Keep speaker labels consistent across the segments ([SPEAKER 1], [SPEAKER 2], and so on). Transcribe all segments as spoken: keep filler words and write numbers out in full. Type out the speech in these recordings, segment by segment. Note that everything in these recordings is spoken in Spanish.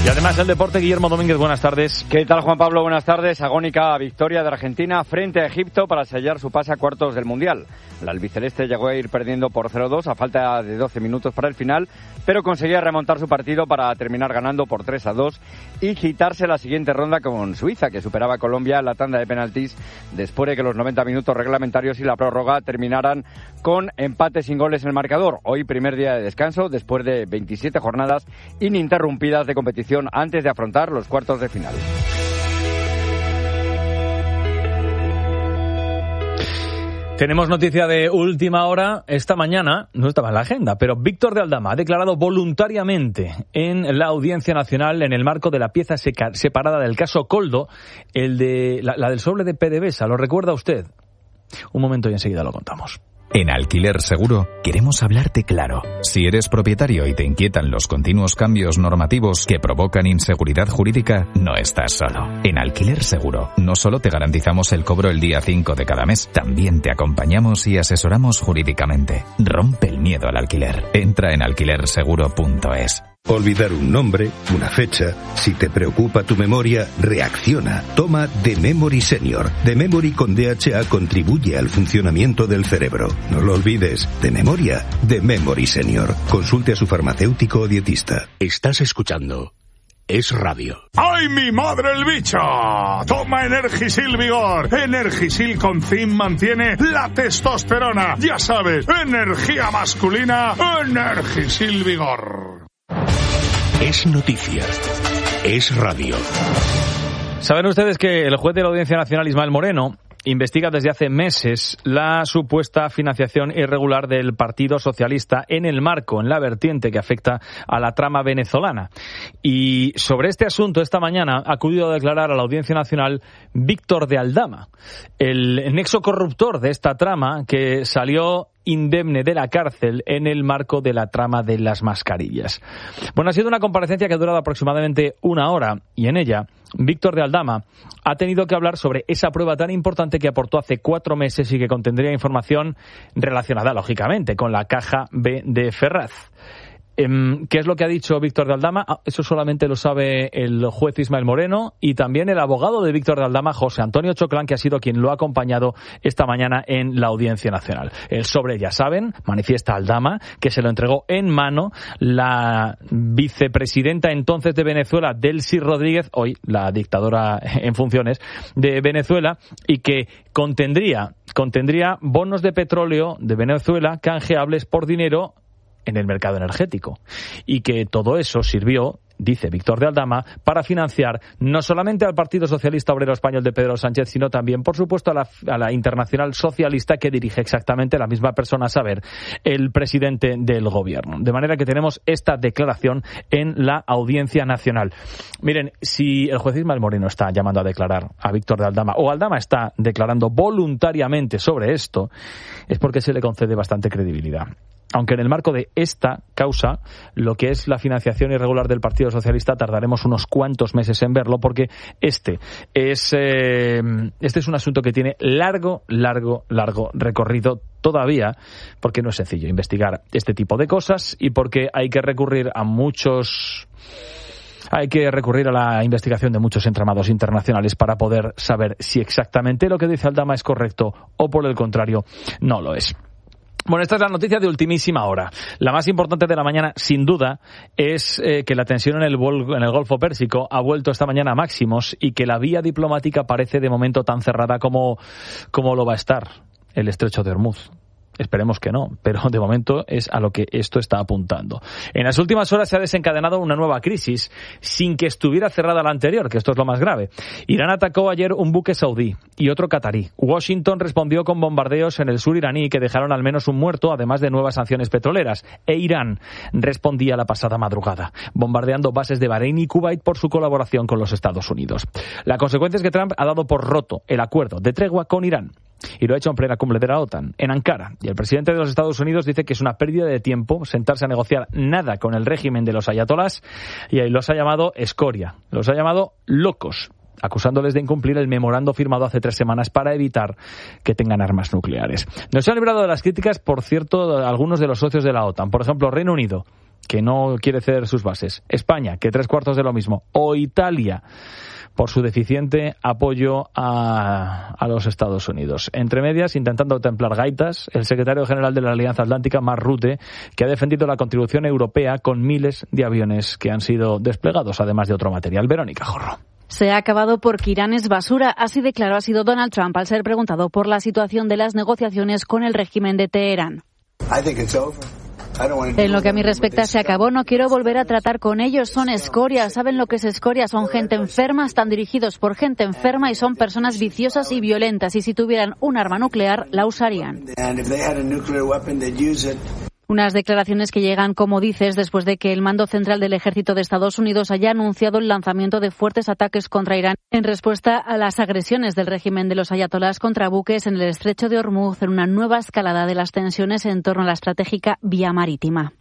[SPEAKER 1] Y además el deporte, Guillermo Domínguez, buenas tardes.
[SPEAKER 2] ¿Qué tal, Juan Pablo? Buenas tardes. Agónica victoria de Argentina frente a Egipto para sellar su pase a cuartos del Mundial. La albiceleste llegó a ir perdiendo por cero dos a falta de doce minutos para el final, pero conseguía remontar su partido para terminar ganando por tres a dos y quitarse la siguiente ronda con Suiza, que superaba a Colombia en la tanda de penaltis después de que los noventa minutos reglamentarios y la prórroga terminaran con empate sin goles en el marcador. Hoy primer día de descanso después de veintisiete jornadas ininterrumpidas de competición antes de afrontar los cuartos de final.
[SPEAKER 1] Tenemos noticia de última hora. Esta mañana, no estaba en la agenda, pero Víctor de Aldama ha declarado voluntariamente en la Audiencia Nacional en el marco de la pieza seca, separada del caso Koldo, el de la, la del sobre de PDVSA. ¿Lo recuerda usted? Un momento y enseguida lo contamos.
[SPEAKER 3] En Alquiler Seguro queremos hablarte claro. Si eres propietario y te inquietan los continuos cambios normativos que provocan inseguridad jurídica, no estás solo. En Alquiler Seguro no solo te garantizamos el cobro el día cinco de cada mes, también te acompañamos y asesoramos jurídicamente. Rompe el miedo al alquiler. Entra en alquiler seguro punto es.
[SPEAKER 4] Olvidar un nombre, una fecha. Si te preocupa tu memoria, reacciona. Toma The Memory Senior. The Memory con D H A contribuye al funcionamiento del cerebro. No lo olvides. De memoria, The Memory Senior. Consulte a su farmacéutico o dietista.
[SPEAKER 5] Estás escuchando Es Radio.
[SPEAKER 6] ¡Ay, mi madre el bicho! Toma Energisil Vigor. Energisil con zinc mantiene la testosterona. Ya sabes, energía masculina, Energisil Vigor.
[SPEAKER 5] Es noticia. Es radio.
[SPEAKER 1] Saben ustedes que el juez de la Audiencia Nacional, Ismael Moreno, investiga desde hace meses la supuesta financiación irregular del Partido Socialista en el marco, en la vertiente que afecta a la trama venezolana. Y sobre este asunto, esta mañana ha acudido a declarar a la Audiencia Nacional Víctor de Aldama, el nexo corruptor de esta trama que salió indemne de la cárcel en el marco de la trama de las mascarillas. Bueno, ha sido una comparecencia que ha durado aproximadamente una hora y en ella Víctor de Aldama ha tenido que hablar sobre esa prueba tan importante que aportó hace cuatro meses y que contendría información relacionada, lógicamente, con la caja B de Ferraz. ¿Qué es lo que ha dicho Víctor de Aldama? Eso solamente lo sabe el juez Ismael Moreno y también el abogado de Víctor de Aldama, José Antonio Choclán, que ha sido quien lo ha acompañado esta mañana en la Audiencia Nacional. El sobre, ya saben, manifiesta Aldama, que se lo entregó en mano la vicepresidenta entonces de Venezuela, Delcy Rodríguez, hoy la dictadora en funciones de Venezuela, y que contendría, contendría bonos de petróleo de Venezuela canjeables por dinero en el mercado energético, y que todo eso sirvió, dice Víctor de Aldama, para financiar no solamente al Partido Socialista Obrero Español de Pedro Sánchez, sino también, por supuesto, a la, a la Internacional Socialista que dirige exactamente la misma persona, a saber, el presidente del gobierno. De manera que tenemos esta declaración en la Audiencia Nacional. Miren, si el juez Ismael Moreno está llamando a declarar a Víctor de Aldama, o Aldama está declarando voluntariamente sobre esto, es porque se le concede bastante credibilidad. Aunque en el marco de esta causa, lo que es la financiación irregular del Partido Socialista, tardaremos unos cuantos meses en verlo, porque este es eh, este es un asunto que tiene largo, largo, largo recorrido todavía, porque no es sencillo investigar este tipo de cosas y porque hay que recurrir a muchos... Hay que recurrir a la investigación de muchos entramados internacionales para poder saber si exactamente lo que dice Aldama es correcto o, por el contrario, no lo es. Bueno, esta es la noticia de ultimísima hora. La más importante de la mañana, sin duda, es eh, que la tensión en el, Vol- en el Golfo Pérsico ha vuelto esta mañana a máximos y que la vía diplomática parece de momento tan cerrada como, como lo va a estar el Estrecho de Hormuz. Esperemos que no, pero de momento es a lo que esto está apuntando. En las últimas horas se ha desencadenado una nueva crisis sin que estuviera cerrada la anterior, que esto es lo más grave. Irán atacó ayer un buque saudí y otro catarí. Washington respondió con bombardeos en el sur iraní que dejaron al menos un muerto, además de nuevas sanciones petroleras. E Irán respondía la pasada madrugada, bombardeando bases de Bahrein y Kuwait por su colaboración con los Estados Unidos. La consecuencia es que Trump ha dado por roto el acuerdo de tregua con Irán. Y lo ha hecho en plena cumbre de la OTAN, en Ankara. Y el presidente de los Estados Unidos dice que es una pérdida de tiempo sentarse a negociar nada con el régimen de los ayatolás, y ahí los ha llamado escoria, los ha llamado locos, acusándoles de incumplir el memorando firmado hace tres semanas para evitar que tengan armas nucleares. No se han librado de las críticas, por cierto, algunos de los socios de la OTAN. Por ejemplo, Reino Unido que no quiere ceder sus bases, España, que tres cuartos de lo mismo, o Italia, por su deficiente apoyo a, a los Estados Unidos. Entre medias, intentando templar gaitas, el secretario general de la Alianza Atlántica, Mark Rutte, que ha defendido la contribución europea con miles de aviones que han sido desplegados, además de otro material. Verónica Jorro.
[SPEAKER 7] Se ha acabado porque Irán es basura, así de claro ha sido Donald Trump al ser preguntado por la situación de las negociaciones con el régimen de Teherán. En lo que a mí respecta, se acabó. No quiero volver a tratar con ellos. Son escoria. ¿Saben lo que es escoria? Son gente enferma, están dirigidos por gente enferma y son personas viciosas y violentas. Y si tuvieran un arma nuclear, la usarían. Unas declaraciones que llegan, como dices, después de que el mando central del ejército de Estados Unidos haya anunciado el lanzamiento de fuertes ataques contra Irán en respuesta a las agresiones del régimen de los ayatolás contra buques en el estrecho de Hormuz, en una nueva escalada de las tensiones en torno a la estratégica vía marítima.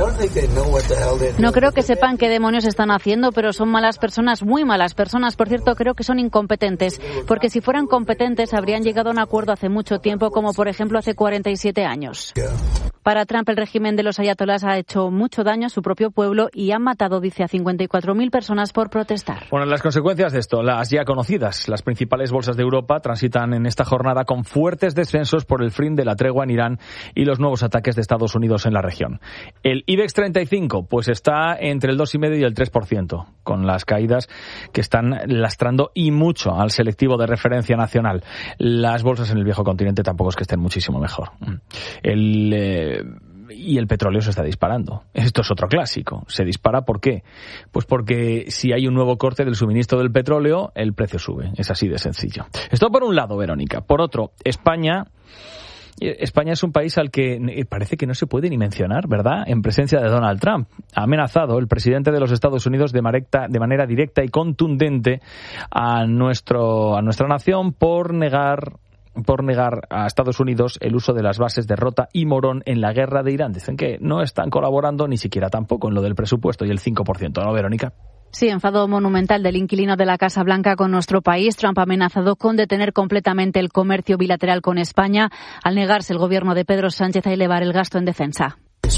[SPEAKER 7] No creo que sepan qué demonios están haciendo, pero son malas personas, muy malas personas. Por cierto, creo que son incompetentes, porque si fueran competentes habrían llegado a un acuerdo hace mucho tiempo, como por ejemplo hace cuarenta y siete años. Para Trump, el régimen de los ayatolás ha hecho mucho daño a su propio pueblo y han matado, dice, a cincuenta y cuatro mil personas por protestar.
[SPEAKER 1] Bueno, las consecuencias de esto, las ya conocidas. Las principales bolsas de Europa transitan en esta jornada con fuertes descensos por el fin de la tregua en Irán y los nuevos ataques de Estados Unidos en la región. El IBEX treinta y cinco pues está entre el dos coma cinco por ciento y el tres por ciento, con las caídas que están lastrando y mucho al selectivo de referencia nacional. Las bolsas en el viejo continente tampoco es que estén muchísimo mejor. El... Eh, Y el petróleo se está disparando. Esto es otro clásico. ¿Se dispara por qué? Pues porque si hay un nuevo corte del suministro del petróleo, el precio sube. Es así de sencillo. Esto por un lado, Verónica. Por otro, España... España es un país al que parece que no se puede ni mencionar, ¿verdad?, en presencia de Donald Trump. Ha amenazado el presidente de los Estados Unidos de manera, de manera directa y contundente a, nuestro, a nuestra nación por negar... por negar a Estados Unidos el uso de las bases de Rota y Morón en la guerra de Irán. Dicen que no están colaborando ni siquiera tampoco en lo del presupuesto y el cinco por ciento, ¿no, Verónica?
[SPEAKER 7] Sí, enfado monumental del inquilino de la Casa Blanca con nuestro país. Trump ha amenazado con detener completamente el comercio bilateral con España al negarse el gobierno de Pedro Sánchez a elevar el gasto en defensa.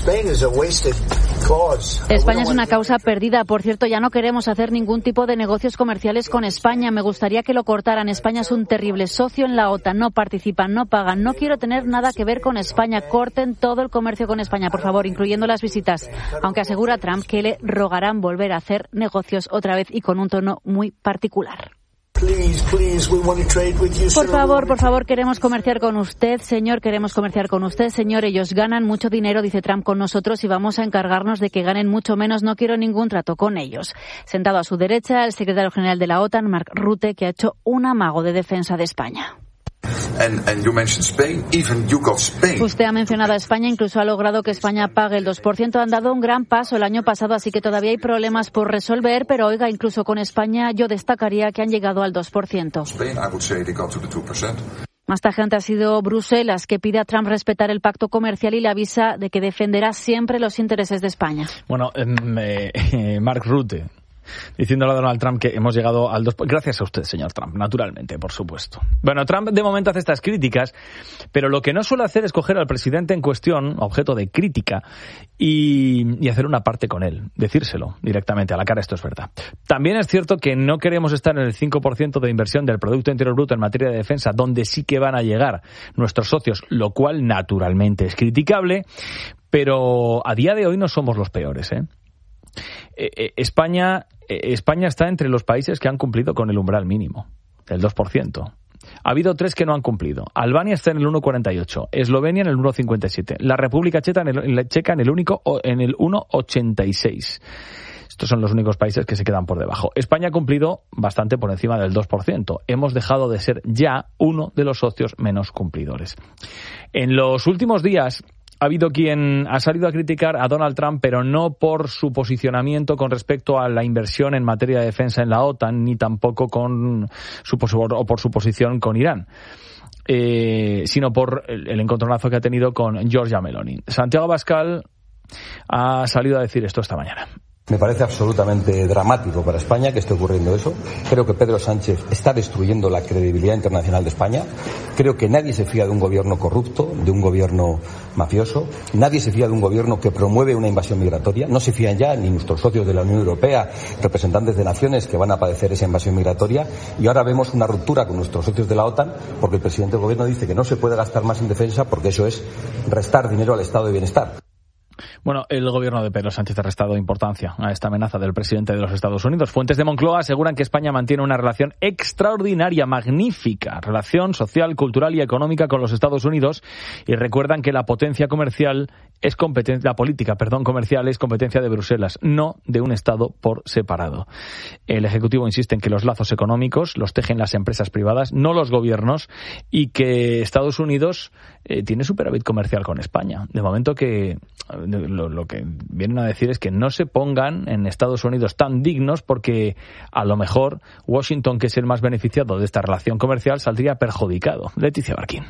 [SPEAKER 7] España es una causa perdida. Por cierto, ya no queremos hacer ningún tipo de negocios comerciales con España. Me gustaría que lo cortaran. España es un terrible socio en la OTAN. No participan, no pagan. No quiero tener nada que ver con España. Corten todo el comercio con España, por favor, incluyendo las visitas. Aunque asegura Trump que le rogarán volver a hacer negocios otra vez y con un tono muy particular. Por favor, por favor, queremos comerciar con usted, señor, queremos comerciar con usted, señor. Ellos ganan mucho dinero, dice Trump, con nosotros y vamos a encargarnos de que ganen mucho menos. No quiero ningún trato con ellos. Sentado a su derecha, el secretario general de la OTAN, Mark Rutte, que ha hecho un amago de defensa de España.
[SPEAKER 8] And, and you mentioned Spain, even you got Spain.
[SPEAKER 7] Usted ha mencionado a España, incluso ha logrado que España pague el dos por ciento. Han dado un gran paso el año pasado, así que todavía hay problemas por resolver, pero oiga, incluso con España yo destacaría que han llegado al dos por ciento.
[SPEAKER 8] Spain, I would say they got to the two percent.
[SPEAKER 7] Más tajante ha sido Bruselas, que pide a Trump respetar el pacto comercial y le avisa de que defenderá siempre los intereses de España.
[SPEAKER 1] Bueno, eh, eh, Mark Rutte, diciéndole a Donald Trump que hemos llegado al dos por ciento. Gracias a usted, señor Trump, naturalmente, por supuesto. Bueno, Trump de momento hace estas críticas, pero lo que no suele hacer es coger al presidente en cuestión, objeto de crítica, y, y hacer una parte con él, decírselo directamente a la cara, esto es verdad. También es cierto que no queremos estar en el cinco por ciento de inversión del Producto Interior Bruto en materia de defensa, donde sí que van a llegar nuestros socios, lo cual naturalmente es criticable, pero a día de hoy no somos los peores, ¿eh? Eh, eh, España, eh, España está entre los países que han cumplido con el umbral mínimo, el dos por ciento. Ha habido tres que no han cumplido. Albania está en el uno coma cuarenta y ocho, Eslovenia en el uno coma cincuenta y siete, la República Checa en el, en la Checa en el, único, en el uno coma ochenta y seis. Estos son los únicos países que se quedan por debajo. España ha cumplido bastante por encima del dos por ciento. Hemos dejado de ser ya uno de los socios menos cumplidores. En los últimos días ha habido quien ha salido a criticar a Donald Trump, pero no por su posicionamiento con respecto a la inversión en materia de defensa en la OTAN, ni tampoco con su, o por su posición con Irán, eh, sino por el, el encontronazo que ha tenido con Giorgia Meloni. Santiago Abascal ha salido a decir esto esta mañana.
[SPEAKER 9] Me parece absolutamente dramático para España que esté ocurriendo eso. Creo que Pedro Sánchez está destruyendo la credibilidad internacional de España. Creo que nadie se fía de un gobierno corrupto, de un gobierno mafioso. Nadie se fía de un gobierno que promueve una invasión migratoria. No se fían ya ni nuestros socios de la Unión Europea, representantes de naciones que van a padecer esa invasión migratoria. Y ahora vemos una ruptura con nuestros socios de la OTAN porque el presidente del gobierno dice que no se puede gastar más en defensa porque eso es restar dinero al estado de bienestar.
[SPEAKER 1] Bueno, el gobierno de Pedro Sánchez ha restado importancia a esta amenaza del presidente de los Estados Unidos. Fuentes de Moncloa aseguran que España mantiene una relación extraordinaria, magnífica, relación social, cultural y económica con los Estados Unidos, y recuerdan que la potencia comercial es competencia, la política, perdón, comercial es competencia de Bruselas, no de un Estado por separado. El Ejecutivo insiste en que los lazos económicos los tejen las empresas privadas, no los gobiernos, y que Estados Unidos eh, tiene superávit comercial con España. De momento que Lo, lo que vienen a decir es que no se pongan en Estados Unidos tan dignos porque a lo mejor Washington, que es el más beneficiado de esta relación comercial, saldría perjudicado. Leticia Barquín.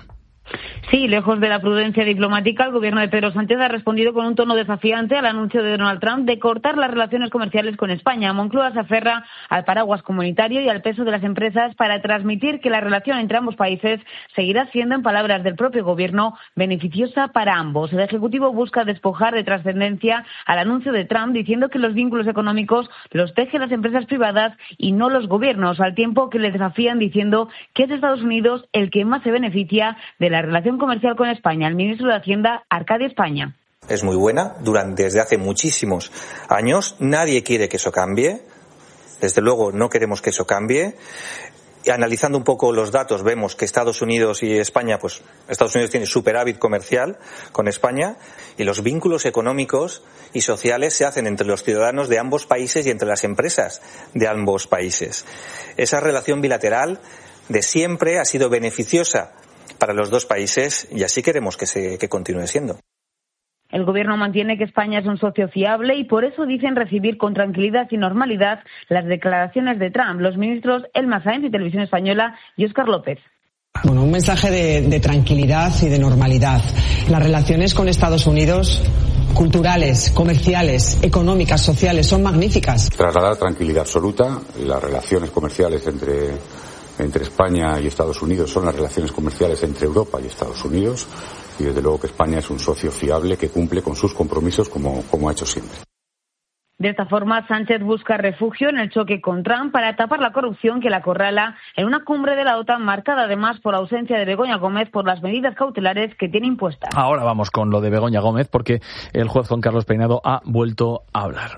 [SPEAKER 10] Sí, lejos de la prudencia diplomática, el gobierno de Pedro Sánchez ha respondido con un tono desafiante al anuncio de Donald Trump de cortar las relaciones comerciales con España. Moncloa se aferra al paraguas comunitario y al peso de las empresas para transmitir que la relación entre ambos países seguirá siendo, en palabras del propio gobierno, beneficiosa para ambos. El Ejecutivo busca despojar de trascendencia al anuncio de Trump, diciendo que los vínculos económicos los tejen las empresas privadas y no los gobiernos, al tiempo que le desafían diciendo que es Estados Unidos el que más se beneficia de la relación comercial con España. El ministro de Hacienda, Arcadio España.
[SPEAKER 11] Es muy buena, durante, desde hace muchísimos años. Nadie quiere que eso cambie. Desde luego no queremos que eso cambie. Y analizando un poco los datos, vemos que Estados Unidos y España, pues Estados Unidos tiene superávit comercial con España, y los vínculos económicos y sociales se hacen entre los ciudadanos de ambos países y entre las empresas de ambos países. Esa relación bilateral de siempre ha sido beneficiosa para los dos países y así queremos que se que continúe siendo.
[SPEAKER 10] El gobierno mantiene que España es un socio fiable y por eso dicen recibir con tranquilidad y normalidad las declaraciones de Trump. Los ministros Elma Sáenz de Televisión Española y Óscar López.
[SPEAKER 12] Bueno, un mensaje de, de tranquilidad y de normalidad. Las relaciones con Estados Unidos, culturales, comerciales, económicas, sociales, son magníficas.
[SPEAKER 13] Trasladar tranquilidad absoluta. Las relaciones comerciales entre entre España y Estados Unidos son las relaciones comerciales entre Europa y Estados Unidos, y desde luego que España es un socio fiable que cumple con sus compromisos como, como ha hecho siempre.
[SPEAKER 10] De esta forma, Sánchez busca refugio en el choque con Trump para tapar la corrupción que la acorrala en una cumbre de la OTAN marcada además por ausencia de Begoña Gómez por las medidas cautelares que tiene impuestas.
[SPEAKER 1] Ahora vamos con lo de Begoña Gómez porque el juez Juan Carlos Peinado ha vuelto a hablar.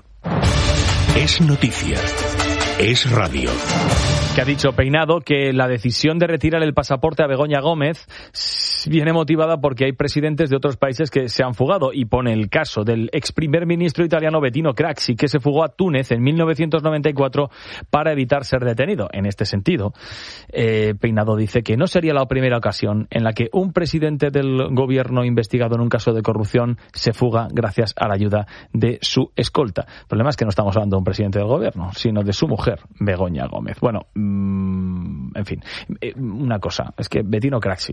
[SPEAKER 5] Es noticia. Es radio.
[SPEAKER 1] Que ha dicho Peinado que la decisión de retirar el pasaporte a Begoña Gómez viene motivada porque hay presidentes de otros países que se han fugado, y pone el caso del ex primer ministro italiano Bettino Craxi, que se fugó a Túnez en mil novecientos noventa y cuatro para evitar ser detenido. En este sentido, eh, Peinado dice que no sería la primera ocasión en la que un presidente del gobierno investigado en un caso de corrupción se fuga gracias a la ayuda de su escolta. El problema es que no estamos hablando de un presidente del gobierno, sino de su mujer, Begoña Gómez. Bueno, en fin, una cosa, es que Bettino Craxi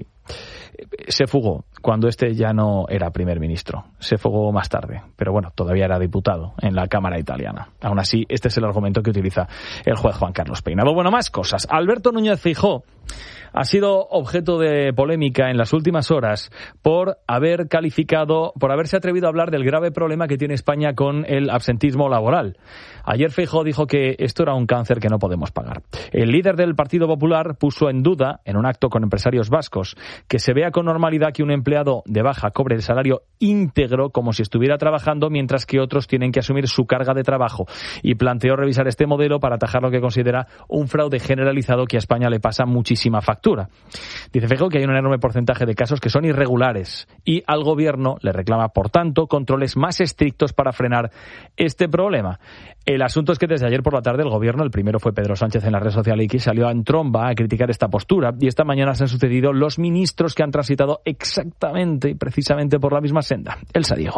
[SPEAKER 1] se fugó cuando este ya no era primer ministro, se fugó más tarde, pero bueno, todavía era diputado en la Cámara italiana. Aún así, este es el argumento que utiliza el juez Juan Carlos Peinado. Bueno, más cosas. Alberto Núñez Feijóo ha sido objeto de polémica en las últimas horas por haber calificado, por haberse atrevido a hablar del grave problema que tiene España con el absentismo laboral. Ayer Feijóo dijo que esto era un cáncer que no podemos pagar. El líder del Partido Popular puso en duda, en un acto con empresarios vascos, que se vea con normalidad que un empleado de baja cobre el salario íntegro como si estuviera trabajando, mientras que otros tienen que asumir su carga de trabajo, y planteó revisar este modelo para atajar lo que considera un fraude generalizado que a España le pasa muchísima factura. Dice Feijóo que hay un enorme porcentaje de casos que son irregulares y al gobierno le reclama, por tanto, controles más estrictos para frenar este problema. El asunto es que desde ayer por la tarde el gobierno, el primero fue Pedro Sánchez en la red social X, salió en tromba a criticar esta postura, y esta mañana se han sucedido los ministros que han transitado exactamente y precisamente por la misma senda. Elsa Diego.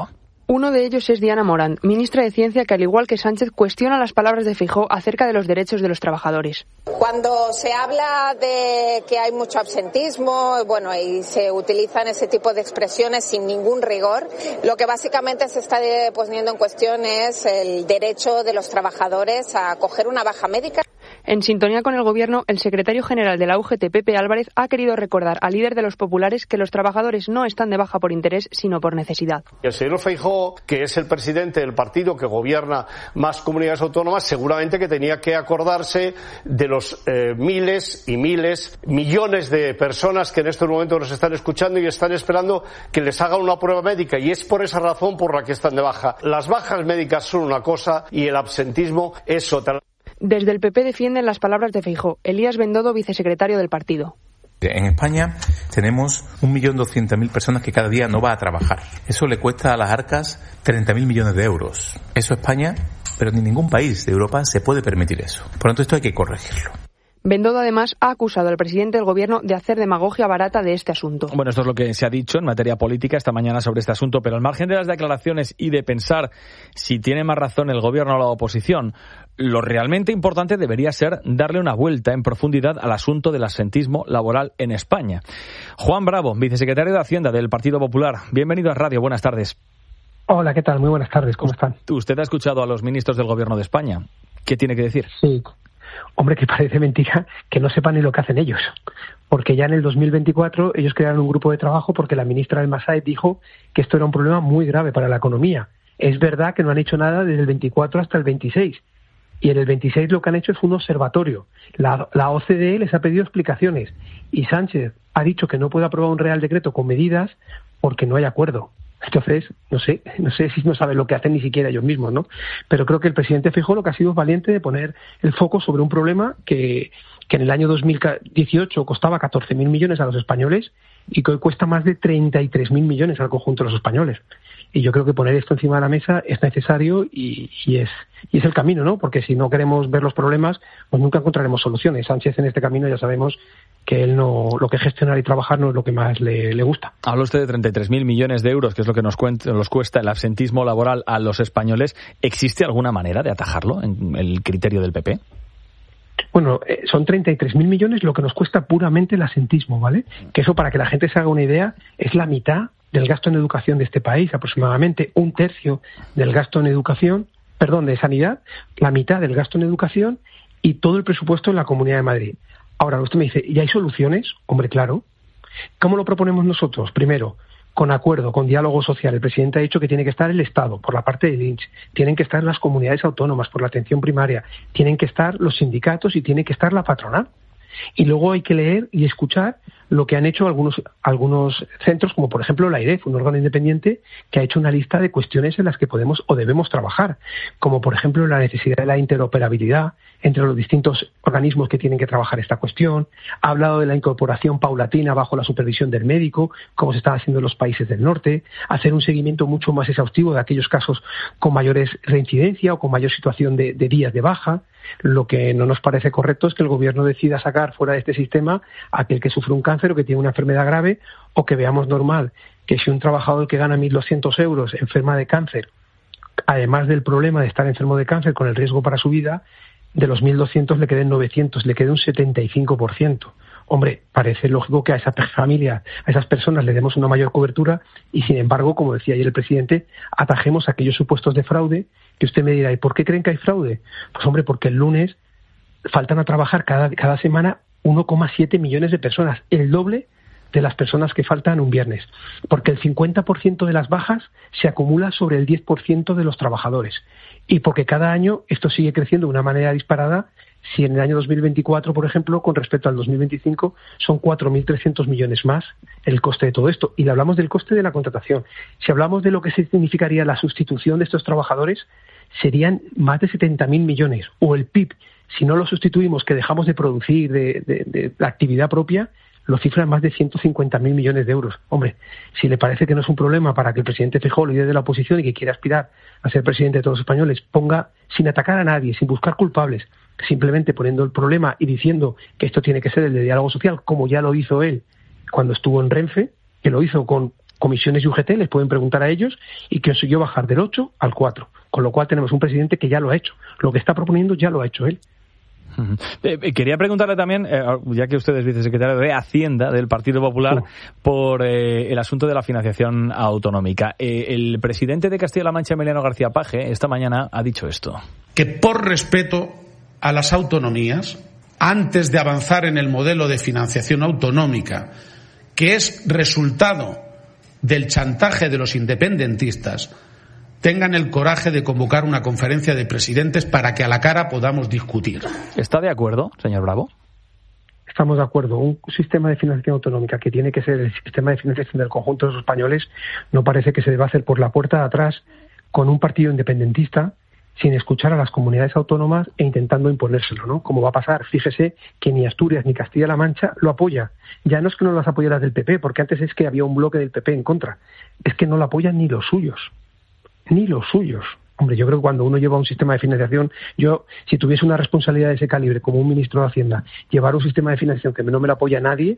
[SPEAKER 14] Uno de ellos es Diana Morant, ministra de Ciencia, que al igual que Sánchez cuestiona las palabras de Feijóo acerca de los derechos de los trabajadores.
[SPEAKER 15] Cuando se habla de que hay mucho absentismo, bueno, y se utilizan ese tipo de expresiones sin ningún rigor, lo que básicamente se está poniendo en cuestión es el derecho de los trabajadores a coger una baja médica.
[SPEAKER 14] En sintonía con el Gobierno, el secretario general de la U G T, Pepe Álvarez, ha querido recordar al líder de los populares que los trabajadores no están de baja por interés, sino por necesidad.
[SPEAKER 16] El señor Feijóo, que es el presidente del partido que gobierna más comunidades autónomas, seguramente que tenía que acordarse de los eh, miles y miles, millones de personas que en estos momentos nos están escuchando y están esperando que les hagan una prueba médica, y es por esa razón por la que están de baja. Las bajas médicas son una cosa y el absentismo es otra.
[SPEAKER 14] Desde el P P defienden las palabras de Feijóo. Elías Bendodo, vicesecretario del partido.
[SPEAKER 17] En España tenemos un millón doscientas mil personas que cada día no va a trabajar. Eso le cuesta a las arcas treinta mil millones de euros. Eso España, pero ni ningún país de Europa se puede permitir eso. Por lo tanto, esto hay que corregirlo.
[SPEAKER 14] Bendodo, además, ha acusado al presidente del Gobierno de hacer demagogia barata de este asunto.
[SPEAKER 1] Bueno, esto es lo que se ha dicho en materia política esta mañana sobre este asunto, pero al margen de las declaraciones y de pensar si tiene más razón el Gobierno o la oposición, lo realmente importante debería ser darle una vuelta en profundidad al asunto del absentismo laboral en España. Juan Bravo, vicesecretario de Hacienda del Partido Popular. Bienvenido a Radio, buenas tardes.
[SPEAKER 18] Hola, ¿qué tal? Muy buenas tardes, ¿cómo están?
[SPEAKER 1] ¿Usted ha escuchado a los ministros del Gobierno de España? ¿Qué tiene que decir?
[SPEAKER 18] Sí. Hombre, que parece mentira que no sepan ni lo que hacen ellos. Porque ya en el dos mil veinticuatro ellos crearon un grupo de trabajo porque la ministra del Massaed dijo que esto era un problema muy grave para la economía. Es verdad que no han hecho nada desde el veinticuatro hasta el veintiséis. Y en el veintiséis lo que han hecho es un observatorio. La, la O C D E les ha pedido explicaciones. Y Sánchez ha dicho que no puede aprobar un Real Decreto con medidas porque no hay acuerdo. Entonces, no sé, no sé si no saben lo que hacen ni siquiera ellos mismos, ¿no? Pero creo que el presidente Feijóo lo que ha sido es valiente de poner el foco sobre un problema que, que en el año dos mil dieciocho costaba catorce mil millones a los españoles y que hoy cuesta más de treinta y tres mil millones al conjunto de los españoles. Y yo creo que poner esto encima de la mesa es necesario y, y es y es el camino, ¿no? Porque si no queremos ver los problemas, pues nunca encontraremos soluciones. Sánchez en este camino ya sabemos que él no, lo que gestionar y trabajar no es lo que más le, le gusta.
[SPEAKER 1] Habla usted de treinta y tres mil millones de euros, que es lo que nos, cuenta, nos cuesta el absentismo laboral a los españoles. ¿Existe alguna manera de atajarlo en el criterio del P P?
[SPEAKER 18] Bueno, eh, son treinta y tres mil millones lo que nos cuesta puramente el absentismo, ¿vale? Que eso, para que la gente se haga una idea, es la mitad del gasto en educación de este país, aproximadamente un tercio del gasto en educación, perdón, de sanidad, la mitad del gasto en educación y todo el presupuesto en la Comunidad de Madrid. Ahora, usted me dice, ¿y hay soluciones? Hombre, claro. ¿Cómo lo proponemos nosotros? Primero, con acuerdo, con diálogo social. El presidente ha dicho que tiene que estar el Estado por la parte del I N S S, tienen que estar las comunidades autónomas por la atención primaria, tienen que estar los sindicatos y tiene que estar la patronal. Y luego hay que leer y escuchar lo que han hecho algunos algunos centros, como por ejemplo la AIREF, un órgano independiente que ha hecho una lista de cuestiones en las que podemos o debemos trabajar, como por ejemplo la necesidad de la interoperabilidad entre los distintos organismos que tienen que trabajar esta cuestión. Ha hablado de la incorporación paulatina bajo la supervisión del médico, como se está haciendo en los países del norte, hacer un seguimiento mucho más exhaustivo de aquellos casos con mayores reincidencia o con mayor situación de, de días de baja. Lo que no nos parece correcto es que el gobierno decida sacar fuera de este sistema a aquel que sufre un cáncer o que tiene una enfermedad grave, o que veamos normal que si un trabajador que gana mil doscientos euros enferma de cáncer, además del problema de estar enfermo de cáncer con el riesgo para su vida, de los mil doscientos le queden novecientos, le quede un setenta y cinco por ciento. Hombre, parece lógico que a esa familia, a esas personas le demos una mayor cobertura y, sin embargo, como decía ayer el presidente, atajemos aquellos supuestos de fraude que usted me dirá, ¿y por qué creen que hay fraude? Pues, hombre, porque el lunes faltan a trabajar cada, cada semana uno coma siete millones de personas, el doble de las personas que faltan un viernes, porque el cincuenta por ciento de las bajas se acumula sobre el diez por ciento de los trabajadores y porque cada año esto sigue creciendo de una manera disparada. Si en el año dos mil veinticuatro, por ejemplo, con respecto al dos mil veinticinco, son cuatro mil trescientos millones más el coste de todo esto. Y le hablamos del coste de la contratación. Si hablamos de lo que significaría la sustitución de estos trabajadores, serían más de setenta mil millones. O el P I B, si no lo sustituimos, que dejamos de producir, de, de, de la actividad propia, lo cifran más de ciento cincuenta mil millones de euros. Hombre, si le parece que no es un problema para que el presidente Feijóo, líder de la oposición y que quiere aspirar a ser presidente de todos los españoles, ponga, sin atacar a nadie, sin buscar culpables, simplemente poniendo el problema y diciendo que esto tiene que ser el de diálogo social, como ya lo hizo él cuando estuvo en Renfe, que lo hizo con comisiones y U G T les pueden preguntar a ellos y que consiguió bajar del ocho al cuatro, con lo cual tenemos un presidente que ya lo ha hecho. Lo que está proponiendo ya lo ha hecho él.
[SPEAKER 1] Eh, quería preguntarle también, eh, ya que usted es vicesecretario de Hacienda del Partido Popular, sí. por eh, el asunto de la financiación autonómica. Eh, el presidente de Castilla-La Mancha, Emiliano García Paje, esta mañana ha dicho esto.
[SPEAKER 19] Que por respeto a las autonomías, antes de avanzar en el modelo de financiación autonómica, que es resultado del chantaje de los independentistas, tengan el coraje de convocar una conferencia de presidentes para que a la cara podamos discutir.
[SPEAKER 1] ¿Está de acuerdo, señor Bravo?
[SPEAKER 18] Estamos de acuerdo. Un sistema de financiación autonómica que tiene que ser el sistema de financiación del conjunto de los españoles no parece que se deba hacer por la puerta de atrás con un partido independentista sin escuchar a las comunidades autónomas e intentando imponérselo, ¿no? Como va a pasar, fíjese que ni Asturias ni Castilla-La Mancha lo apoya. Ya no es que no las apoyaras del P P, porque antes es que había un bloque del P P en contra. Es que no lo apoyan ni los suyos. Ni los suyos. Hombre, yo creo que cuando uno lleva un sistema de financiación, yo, si tuviese una responsabilidad de ese calibre como un ministro de Hacienda, llevar un sistema de financiación que no me lo apoya nadie,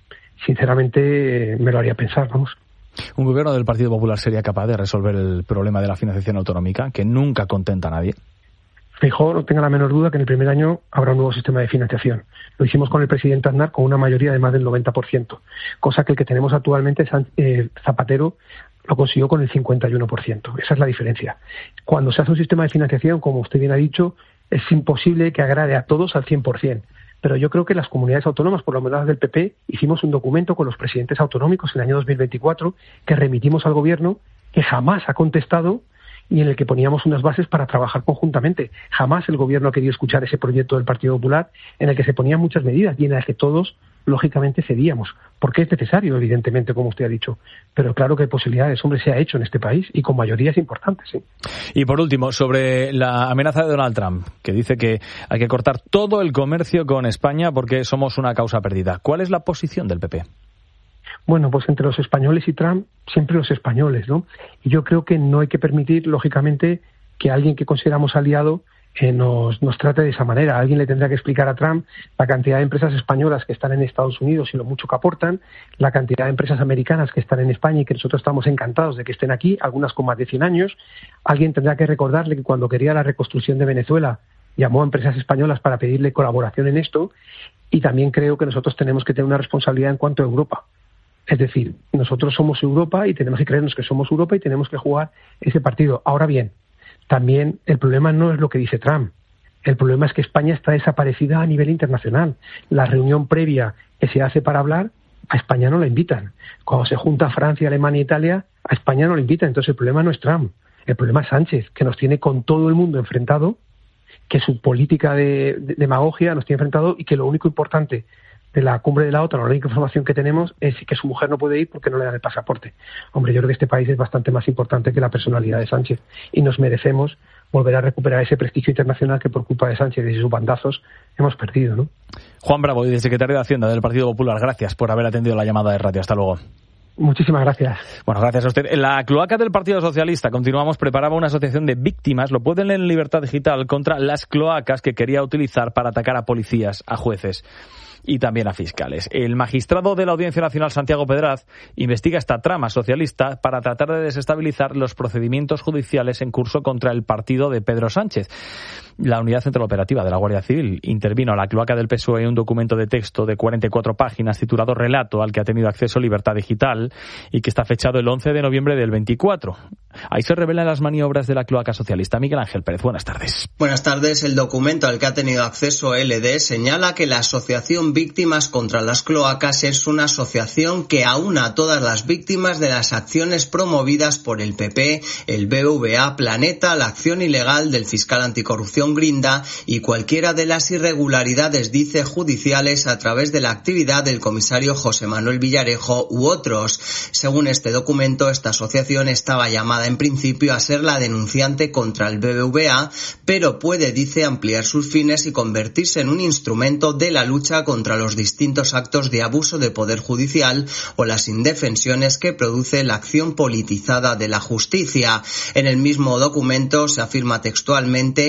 [SPEAKER 18] sinceramente me lo haría pensar, vamos.
[SPEAKER 1] ¿Un gobierno del Partido Popular sería capaz de resolver el problema de la financiación autonómica, que nunca contenta a nadie?
[SPEAKER 18] Feijóo, no tenga la menor duda que en el primer año habrá un nuevo sistema de financiación. Lo hicimos con el presidente Aznar con una mayoría de más del noventa por ciento, cosa que el que tenemos actualmente, eh, Zapatero, lo consiguió con el cincuenta y uno por ciento. Esa es la diferencia. Cuando se hace un sistema de financiación, como usted bien ha dicho, es imposible que agrade a todos al cien por ciento. Pero yo creo que las comunidades autónomas, por lo menos las del P P, hicimos un documento con los presidentes autonómicos en el año dos mil veinticuatro que remitimos al Gobierno, que jamás ha contestado y en el que poníamos unas bases para trabajar conjuntamente. Jamás el Gobierno ha querido escuchar ese proyecto del Partido Popular en el que se ponían muchas medidas y en el que todos, lógicamente, cedíamos. Porque es necesario, evidentemente, como usted ha dicho. Pero claro que hay posibilidades. Hombre, se ha hecho en este país y con mayorías importantes, sí.
[SPEAKER 1] Y por último, sobre la amenaza de Donald Trump, que dice que hay que cortar todo el comercio con España porque somos una causa perdida. ¿Cuál es la posición del P P?
[SPEAKER 18] Bueno, pues entre los españoles y Trump, siempre los españoles, ¿no? Y yo creo que no hay que permitir, lógicamente, que alguien que consideramos aliado eh, nos, nos trate de esa manera. Alguien le tendrá que explicar a Trump la cantidad de empresas españolas que están en Estados Unidos y lo mucho que aportan, la cantidad de empresas americanas que están en España y que nosotros estamos encantados de que estén aquí, algunas con más de cien años. Alguien tendrá que recordarle que cuando quería la reconstrucción de Venezuela llamó a empresas españolas para pedirle colaboración en esto. Y también creo que nosotros tenemos que tener una responsabilidad en cuanto a Europa. Es decir, nosotros somos Europa y tenemos que creernos que somos Europa y tenemos que jugar ese partido. Ahora bien, también el problema no es lo que dice Trump. El problema es que España está desaparecida a nivel internacional. La reunión previa que se hace para hablar, a España no la invitan. Cuando se junta Francia, Alemania e Italia, a España no la invitan. Entonces el problema no es Trump. El problema es Sánchez, que nos tiene con todo el mundo enfrentado, que su política de, de demagogia nos tiene enfrentado y que lo único importante de la cumbre de la OTAN, la única información que tenemos es que su mujer no puede ir porque no le dan el pasaporte. Hombre, yo creo que este país es bastante más importante que la personalidad de Sánchez y nos merecemos volver a recuperar ese prestigio internacional que por culpa de Sánchez y sus bandazos hemos perdido, ¿no?
[SPEAKER 1] Juan Bravo, secretario de Hacienda del Partido Popular, gracias por haber atendido la llamada de radio. Hasta luego.
[SPEAKER 18] Muchísimas gracias.
[SPEAKER 1] Bueno, gracias a usted. En la cloaca del Partido Socialista, continuamos, preparaba una asociación de víctimas, lo pueden leer en Libertad Digital, contra las cloacas que quería utilizar para atacar a policías, a jueces y también a fiscales. El magistrado de la Audiencia Nacional, Santiago Pedraz, investiga esta trama socialista para tratar de desestabilizar los procedimientos judiciales en curso contra el partido de Pedro Sánchez. La Unidad Central Operativa de la Guardia Civil intervino a la cloaca del P S O E un documento de texto de cuarenta y cuatro páginas titulado Relato, al que ha tenido acceso Libertad Digital y que está fechado el once de noviembre del veinticuatro. Ahí se revelan las maniobras de la cloaca socialista. Miguel Ángel Pérez, buenas tardes.
[SPEAKER 20] Buenas tardes. El documento al que ha tenido acceso L D señala que la asociación Víctimas contra las Cloacas es una asociación que aúna a todas las víctimas de las acciones promovidas por el P P, el B B V A, Planeta, la acción ilegal del fiscal anticorrupción Grinda y cualquiera de las irregularidades, dice, judiciales a través de la actividad del comisario José Manuel Villarejo u otros. Según este documento, esta asociación estaba llamada en principio a ser la denunciante contra el B B V A, pero puede, dice, ampliar sus fines y convertirse en un instrumento de la lucha contra los distintos actos de abuso de poder judicial o las indefensiones que produce la acción politizada de la justicia. En el mismo documento se afirma textualmente: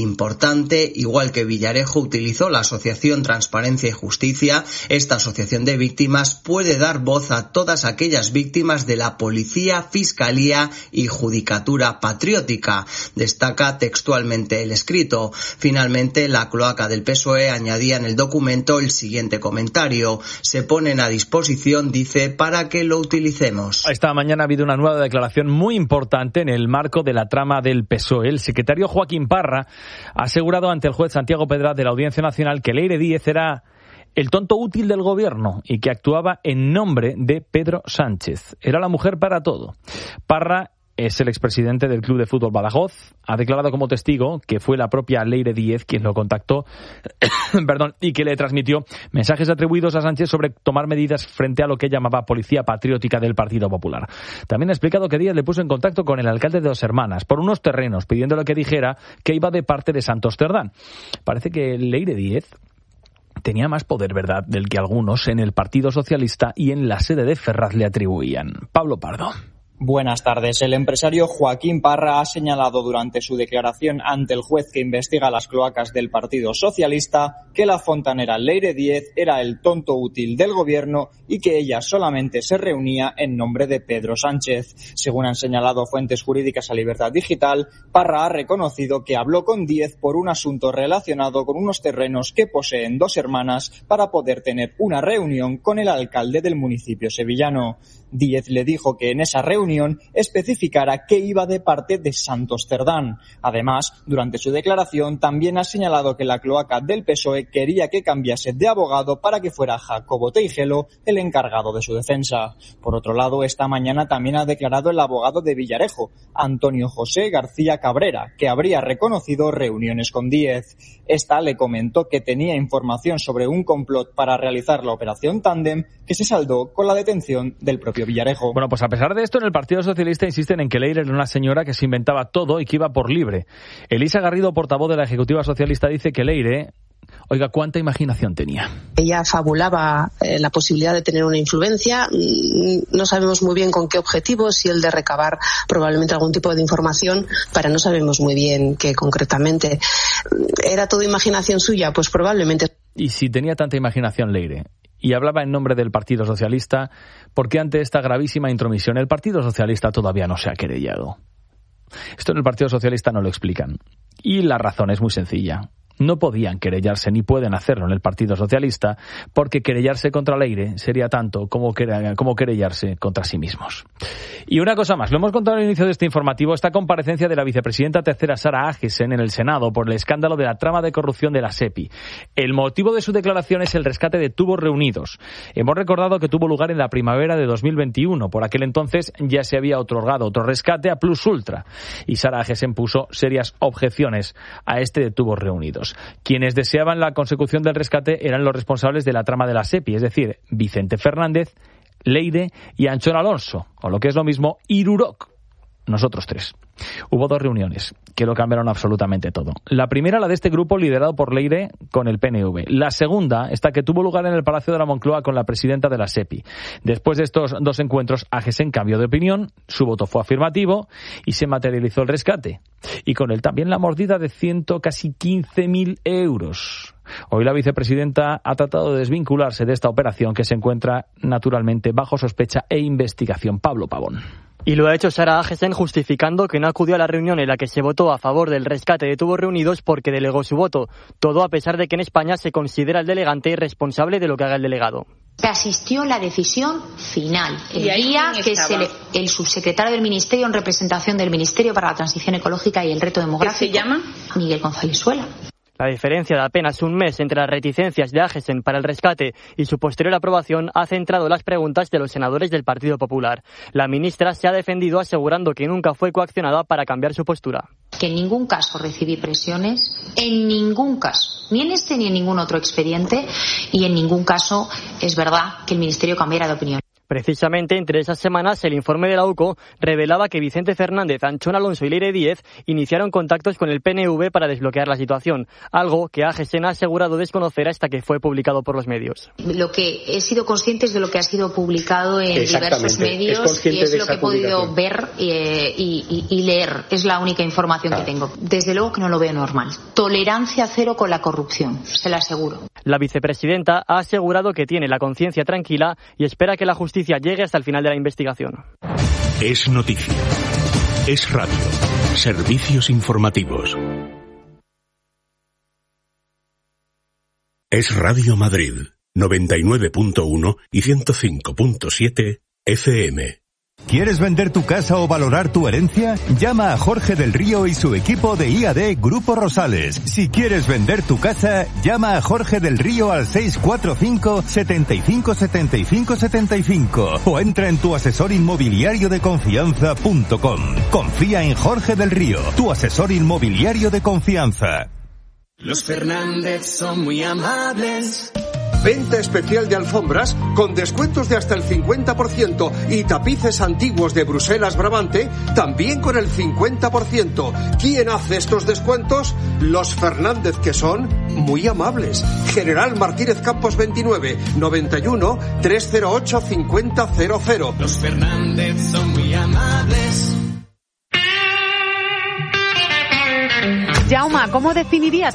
[SPEAKER 20] importante. Igual que Villarejo utilizó la asociación Transparencia y Justicia, esta asociación de víctimas puede dar voz a todas aquellas víctimas de la policía, fiscalía y judicatura patriótica. Destaca textualmente el escrito. Finalmente, la cloaca del P S O E añadía en el documento el siguiente comentario: se ponen a disposición, dice, para que lo utilicemos.
[SPEAKER 1] Esta mañana ha habido una nueva declaración muy importante en el marco de la trama del P S O E. El secretario Joaquín Parra ha asegurado ante el juez Santiago Pedraz de la Audiencia Nacional que Leire Díez era el tonto útil del gobierno y que actuaba en nombre de Pedro Sánchez. Era la mujer para todo. Parra es el expresidente del Club de Fútbol Badajoz. Ha declarado como testigo que fue la propia Leire Díez quien lo contactó perdón, y que le transmitió mensajes atribuidos a Sánchez sobre tomar medidas frente a lo que llamaba Policía Patriótica del Partido Popular. También ha explicado que Díez le puso en contacto con el alcalde de Dos Hermanas por unos terrenos, pidiéndole que dijera que iba de parte de Santos Cerdán. Parece que Leire Díez tenía más poder, ¿verdad?, del que algunos en el Partido Socialista y en la sede de Ferraz le atribuían. Pablo Pardo.
[SPEAKER 21] Buenas tardes. El empresario Joaquín Parra ha señalado durante su declaración ante el juez que investiga las cloacas del Partido Socialista que la fontanera Leire Díez era el tonto útil del gobierno y que ella solamente se reunía en nombre de Pedro Sánchez. Según han señalado fuentes jurídicas a Libertad Digital, Parra ha reconocido que habló con Díez por un asunto relacionado con unos terrenos que poseen Dos Hermanas para poder tener una reunión con el alcalde del municipio sevillano. Díez le dijo que en esa reunión especificara que iba de parte de Santos Cerdán. Además, durante su declaración también ha señalado que la cloaca del P S O E quería que cambiase de abogado para que fuera Jacobo Teijelo el encargado de su defensa. Por otro lado, esta mañana también ha declarado el abogado de Villarejo, Antonio José García Cabrera, que habría reconocido reuniones con Díez. Esta le comentó que tenía información sobre un complot para realizar la operación Tándem, que se saldó con la detención del propio Villarejo.
[SPEAKER 1] Bueno, pues a pesar de esto, en el Partido Socialista insisten en que Leire era una señora que se inventaba todo y que iba por libre. Elisa Garrido, portavoz de la Ejecutiva Socialista, dice que Leire, oiga, ¿cuánta imaginación tenía?
[SPEAKER 22] Ella fabulaba eh, la posibilidad de tener una influencia. No sabemos muy bien con qué objetivo, si el de recabar probablemente algún tipo de información, para no sabemos muy bien qué concretamente. ¿Era todo imaginación suya? Pues probablemente.
[SPEAKER 1] Y si tenía tanta imaginación Leire y hablaba en nombre del Partido Socialista, ¿por qué ante esta gravísima intromisión el Partido Socialista todavía no se ha querellado? Esto en el Partido Socialista no lo explican. Y la razón es muy sencilla. No podían querellarse ni pueden hacerlo en el Partido Socialista porque querellarse contra Leire sería tanto como, como querellarse contra sí mismos. Y una cosa más, lo hemos contado al inicio de este informativo, esta comparecencia de la vicepresidenta tercera Sara Agesen en el Senado por el escándalo de la trama de corrupción de la SEPI. El motivo de su declaración es el rescate de tubos reunidos. Hemos recordado que tuvo lugar en la primavera de dos mil veintiuno. Por aquel entonces ya se había otorgado otro rescate a Plus Ultra y Sara Agesen puso serias objeciones a este de tubos reunidos. Quienes deseaban la consecución del rescate eran los responsables de la trama de la SEPI, es decir, Vicente Fernández, Leire y Anchón Alonso, o lo que es lo mismo, Irurok. Nosotros tres. Hubo dos reuniones que lo cambiaron absolutamente todo. La primera, la de este grupo liderado por Leire con el P N V. La segunda, esta que tuvo lugar en el Palacio de la Moncloa con la presidenta de la SEPI. Después de estos dos encuentros, Agesen cambió de opinión, su voto fue afirmativo y se materializó el rescate. Y con él también la mordida de ciento, casi quince mil euros. Hoy la vicepresidenta ha tratado de desvincularse de esta operación que se encuentra naturalmente bajo sospecha e investigación. Pablo Pavón.
[SPEAKER 23] Y lo ha hecho Sara Agesen justificando que no acudió a la reunión en la que se votó a favor del rescate de tubos reunidos porque delegó su voto. Todo a pesar de que en España se considera el delegante responsable de lo que haga el delegado.
[SPEAKER 24] Asistió la decisión final, el día que se le, el subsecretario del Ministerio en representación del Ministerio para la Transición Ecológica y el Reto Demográfico. ¿Qué se llama? Miguel González Suela.
[SPEAKER 23] La diferencia de apenas un mes entre las reticencias de Agesen para el rescate y su posterior aprobación ha centrado las preguntas de los senadores del Partido Popular. La ministra se ha defendido asegurando que nunca fue coaccionada para cambiar su postura.
[SPEAKER 24] Que en ningún caso recibí presiones, en ningún caso, ni en este ni en ningún otro expediente, y en ningún caso es verdad que el Ministerio cambiara de opinión.
[SPEAKER 23] Precisamente entre esas semanas, el informe de la U C O revelaba que Vicente Fernández, Anchón Alonso y Leire Díez iniciaron contactos con el P N V para desbloquear la situación, algo que A G S ha asegurado desconocer hasta que fue publicado por los medios.
[SPEAKER 24] Lo que he sido consciente es de lo que ha sido publicado en diversos medios y es lo que he podido ver eh, y, y, y leer. Es la única información ah. que tengo. Desde luego que no lo veo normal. Tolerancia cero con la corrupción, se lo aseguro.
[SPEAKER 23] La vicepresidenta ha asegurado que tiene la conciencia tranquila y espera que la justicia llegue hasta el final de la investigación.
[SPEAKER 5] Es noticia. Es radio. Servicios informativos. Es Radio Madrid, noventa y nueve punto uno y ciento cinco punto siete F M.
[SPEAKER 2] ¿Quieres vender tu casa o valorar tu herencia? Llama a Jorge del Río y su equipo de I A D Grupo Rosales. Si quieres vender tu casa, llama a Jorge del Río al seis cuatro cinco, setenta y cinco, setenta y cinco, setenta y cinco o entra en tu asesor inmobiliario de confianza punto com. Confía en Jorge del Río, tu asesor inmobiliario de confianza.
[SPEAKER 3] Los Fernández son muy amables.
[SPEAKER 4] Venta especial de alfombras con descuentos de hasta el cincuenta por ciento y tapices antiguos de Bruselas Brabante también con el cincuenta por ciento. ¿Quién hace estos descuentos? Los Fernández, que son muy amables. General Martínez Campos veintinueve, noventa y uno, trescientos ocho, cincuenta cero cero.
[SPEAKER 3] Los Fernández son muy amables.
[SPEAKER 6] Jauma, ¿cómo definirías